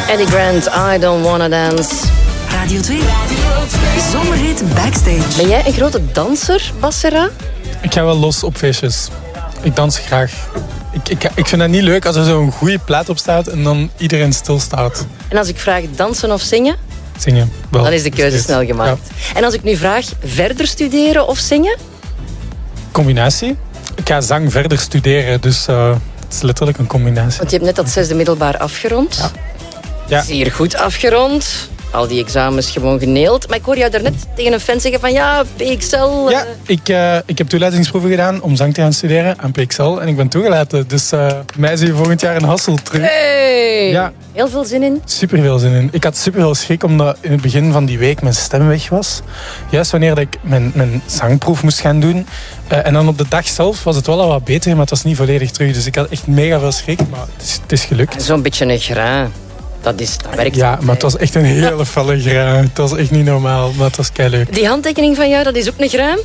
Eddie Grant, I Don't Wanna Dance. Radio 2. Zomerhit Backstage. Ben jij een grote danser, Bas Serra? Ik ga wel los op feestjes. Ik dans graag. Ik vind het niet leuk als er zo'n goede plaat op staat en dan iedereen stilstaat. En als ik vraag dansen of zingen? Zingen, wel. Dan is de keuze snel gemaakt. Ja. En als ik nu vraag verder studeren of zingen? Combinatie. Ik ga zang verder studeren, dus het is letterlijk een combinatie. Want je hebt net dat 6e middelbaar afgerond. Ja. Zeer goed afgerond. Al die examens gewoon geneeld. Maar ik hoor jou daarnet tegen een fan zeggen van ja, PXL... Ja, ik heb toelatingsproeven gedaan om zang te gaan studeren aan PXL. En ik ben toegelaten. Dus mij zie je volgend jaar in Hasselt terug. Hey! Ja. Heel veel zin in? Super veel zin in. Ik had super veel schrik omdat in het begin van die week mijn stem weg was. Juist wanneer ik mijn zangproef moest gaan doen. En dan op de dag zelf was het wel al wat beter, maar het was niet volledig terug. Dus ik had echt mega veel schrik, maar het is gelukt. Zo'n beetje een grain. Dat werkt. Ja, maar het was echt een hele felle grain. Het was echt niet normaal, maar het was keileuk. Die handtekening van jou, dat is ook een grain?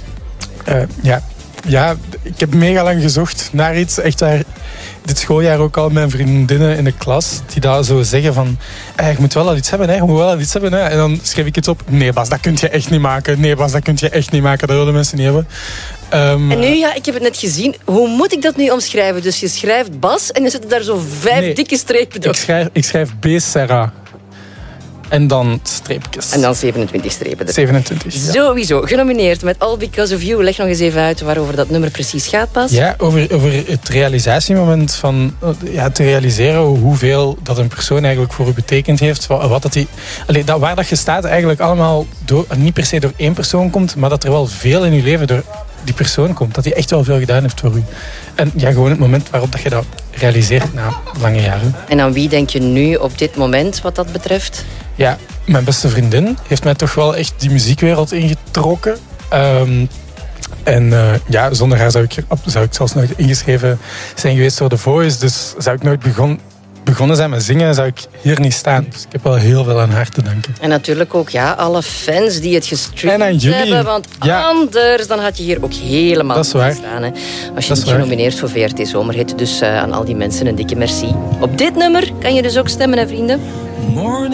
Ja, ik heb mega lang gezocht naar iets. Echt waar, dit schooljaar ook al mijn vriendinnen in de klas die daar zo zeggen van je moet wel al iets hebben, je moet wel al iets hebben. Hè. En dan schreef ik iets op. Nee Bas, dat kun je echt niet maken. Nee Bas, dat kun je echt niet maken. Dat willen mensen niet hebben. En nu, ik heb het net gezien. Hoe moet ik dat nu omschrijven? Dus je schrijft Bas en je zet daar zo 5 dikke strepen door. Ik schrijf B. Serra. En dan streepjes. En dan 27 strepen er. 27, ja. Sowieso. Genomineerd met All Because of You. Leg nog eens even uit waarover dat nummer precies gaat, Bas. Ja, over het realisatiemoment van te realiseren hoeveel dat een persoon eigenlijk voor u betekend heeft. Wat dat waar dat je staat eigenlijk allemaal niet per se door één persoon komt, maar dat er wel veel in je leven door die persoon komt. Dat hij echt wel veel gedaan heeft voor u. En ja, gewoon het moment waarop dat je dat realiseert na lange jaren. En aan wie denk je nu op dit moment wat dat betreft? Ja, mijn beste vriendin heeft mij toch wel echt die muziekwereld ingetrokken. Zonder haar zou ik zelfs nooit ingeschreven zijn geweest voor The Voice. Dus zou ik nooit begonnen zijn met zingen, zou ik hier niet staan. Dus ik heb wel heel veel aan haar te danken. En natuurlijk ook alle fans die het gestreamd en aan jullie hebben. Want anders dan had je hier ook helemaal niet gestaan. Hè. Als je niet genomineerd voor VRT Zomerhit. Dus aan al die mensen een dikke merci. Op dit nummer kan je dus ook stemmen, hè, vrienden.